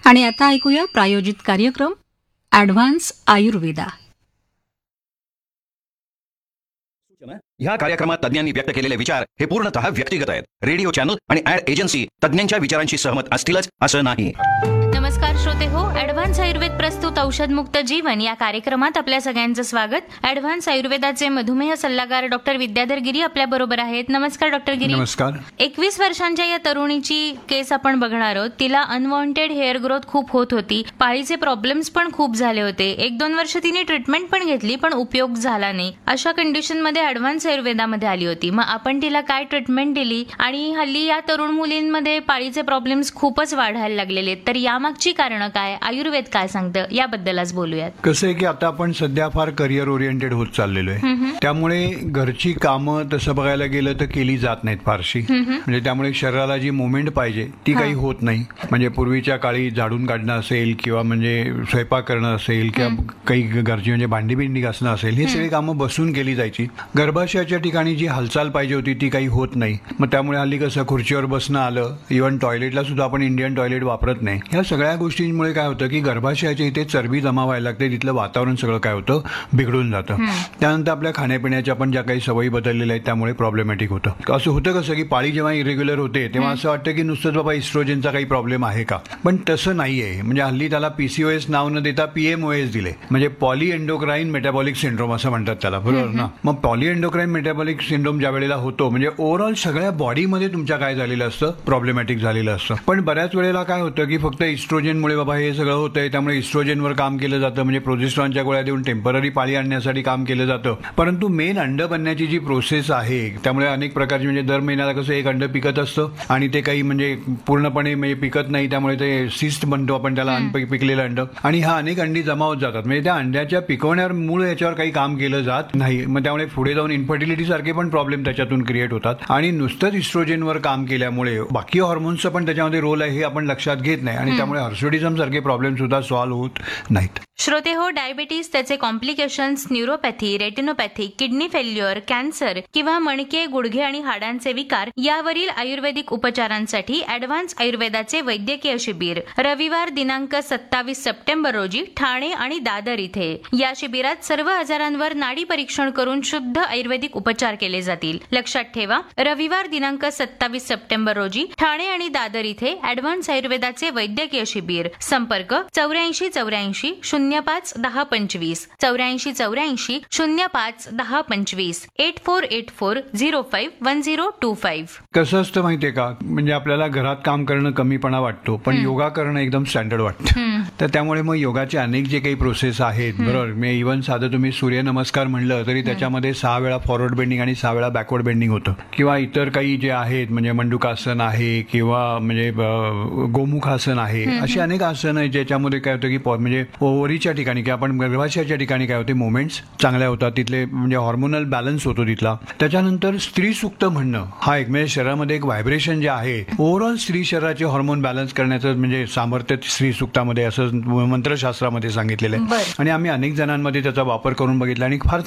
आणि आता ऐकूया प्रायोजित कार्यक्रम ॲडव्हान्स आयुर्वेदा. ह्या कार्यक्रमात तज्ञांनी व्यक्त केलेले विचार हे पूर्णतः व्यक्तिगत आहेत. रेडिओ चॅनल आणि ऍड एजन्सी तज्ञांच्या विचारांशी सहमत असतीलच असं नाही. नमस्कार श्रोते हो, ॲडव्हान्स आयुर्वेद प्रस्तुत औषधमुक्त जीवन या कार्यक्रमात आपल्या सगळ्यांचं स्वागत. ॲडव्हान्स आयुर्वेदाचे मधुमेह सल्लागार डॉक्टर विद्याधर गिरी आपल्या बरोबर आहेत. नमस्कार डॉक्टर गिरी. नमस्कार. 21 वर्षांच्या या तरुणीची केस आपण बघणार आहोत. तिला अनवॉन्टेड हेअर ग्रोथ खूप होत होती, पाळीचे प्रॉब्लेम्स पण खूप झाले होते. 1-2 वर्ष तिने ट्रीटमेंट पण घेतली पण उपयोग झाला नाही. अशा कंडिशन मध्ये ॲडव्हान्स आयुर्वेदामध्ये आली होती. मग आपण तिला काय ट्रीटमेंट दिली आणि हल्ली या तरुण मुलींमध्ये पाळीचे प्रॉब्लेम्स खूपच वाढायला लागलेले, तर यामागची कारणं काय, आयुर्वेद काय सांगतं, याबद्दल आज बोलूयात. कसं आहे की आता आपण सध्या फार करिअर ओरिएंटेड होत चाललेलो आहे. त्यामुळे घरची कामं तसं बघायला गेलं तर केली जात नाहीत फारशी. म्हणजे त्यामुळे शरीराला जी मुवमेंट पाहिजे ती काही होत नाही. म्हणजे पूर्वीच्या काळी झाडून काढणं असेल किंवा म्हणजे स्वयंपाक करणं असेल किंवा काही घरची म्हणजे भांडी बिंडी घासणं असेल, ही सगळी कामं बसून केली जायची. गर्भाशयाच्या ठिकाणी जी हालचाल पाहिजे होती ती काही होत नाही. मग त्यामुळे हल्ली कसं खुर्चीवर बसणं आलं, इव्हन टॉयलेटला सुद्धा आपण इंडियन टॉयलेट वापरत नाही. ह्या सगळ्या गोष्टींमुळे काय होतं की गर्भाशयाच्या इथे चरबी जमा व्हायला लागते, तिथलं वातावरण सगळं काय होतं बिघडून जातं. त्यानंतर आपल्या खाण्यापिण्याच्या पण ज्या काही सवयी बदललेल्या आहेत त्यामुळे प्रॉब्लेमॅटिक होतं. असं होतं कसं की पाळी जेव्हा इरेग्युलर होते तेव्हा असं वाटतं की नुसतंच बाबा इस्ट्रोजनचा काही प्रॉब्लेम आहे का, पण तसं नाहीये. म्हणजे हल्ली त्याला PCOS नाव न देता PMOS दिले, म्हणजे पॉली एंडोक्राईन मेटाबॉलिक सिंड्रोम असं म्हणतात त्याला, बरोबर ना. मग पॉली एंडोक्राईन मेटाबॉलिक सिंड्रोम ज्या वेळेला होतो म्हणजे ओव्हरऑल सगळ्या बॉडीमध्ये तुमच्या काय झालेलं असतं, प्रॉब्लेमॅटिक झालेलं असतं. पण बऱ्याच वेळेला काय होतं की फक्त इस्ट्रोजनमुळे बाबा हे सगळं होतंय, त्यामुळे इस्ट्रोजनवर काम केलं जातं, म्हणजे प्रोजेस्टेरॉनच्या गोळ्या देऊन टेम्पररी पाळी आणण्यासाठी काम केलं जातं. परंतु मेन अंड बनण्याची जी प्रोसेस आहे त्यामुळे अनेक प्रकारची, म्हणजे दर महिन्याला कसं एक अंड पिकत असतं आणि ते काही म्हणजे पूर्णपणे म्हणजे पिकत नाही, त्यामुळे ते सिस्ट म्हणतो आपण त्याला, पिकलेलं अंड. आणि हा अनेक अंडी जमा होत जातात, म्हणजे त्या अंड्याच्या पिकवण्यावर मूळ याच्यावर काही काम केलं जात नाही. मग त्यामुळे पुढे जाऊन इन्फर्टिलिटी सारखे पण प्रॉब्लेम त्याच्यातून क्रिएट होतात. आणि नुसतंच इस्ट्रोजनवर काम केल्यामुळे बाकी हॉर्मोन्सचं पण त्याच्यामध्ये रोल आहे हे आपण लक्षात घेत नाही आणि त्यामुळे हर्सुडिझम सारखे प्रॉब्लेम सुद्धा सॉल्व्ह होत नाहीत. श्रोते हो, डायबिटीज, त्याचे complications, neuropathy, retinopathy, kidney failure, cancer किंवा मणके, गुडघे आणि हाडांचे विकार यावरील आयुर्वेदिक उपचारांसाठी ॲडव्हान्स आयुर्वेदाचे वैद्यकीय शिबिर रविवार दिनांक 27 सप्टेंबर रोजी ठाणे आणि दादर इथे. या शिबिरात सर्व आजारांवर नाडी परीक्षण करून शुद्ध आयुर्वेदिक उपचार केले जातील. लक्षात ठेवा, रविवार दिनांक 27 सप्टेंबर रोजी ठाणे आणि दादर इथे ॲडव्हान्स आयुर्वेदाचे वैद्यकीय शिबिर. संपर्क 8484 05 1025 8484 05 1025 8484 05 1025. कसं असतं माहितीये का, म्हणजे आपल्याला घरात काम करणं कमीपणा वाटतो पण योगा करणं एकदम स्टँडर्ड वाटतं. तर त्यामुळे मग योगाचे अनेक जे काही प्रोसेस आहेत, बरोबर, मी इव्हन साधं तुम्ही सूर्यनमस्कार म्हणलं तरी त्याच्यामध्ये 6 वेळा फॉरवर्ड बेंडिंग आणि 6 वेळा बॅकवर्ड बेंडिंग होतं. किंवा इतर काही जे आहेत म्हणजे मंडूकासन आहे किंवा म्हणजे गोमुखासन आहे, अशी अनेक आसन आहेत ज्याच्यामध्ये काय होतं की म्हणजे ओव्हरीच्या ठिकाणी किंवा आपण गर्भाशयाच्या ठिकाणी काय होते, मुवमेंट्स चांगल्या होतात, तिथले म्हणजे हॉर्मोनल बॅलन्स होतो तिथला. त्याच्यानंतर स्त्री सुक्त म्हणणं हा एक म्हणजे शरीरामध्ये एक व्हायब्रेशन जे आहे, ओव्हरऑल स्त्री शरीराचे हॉर्मोन बॅलन्स करण्याचं म्हणजे सामर्थ्य स्त्री सुक्तामध्ये असं मंत्रशास्त्रामध्ये सांगितलेलं आहे. आणि आम्ही अनेक जणांमध्ये त्याचा वापर करून बघितला आणि फार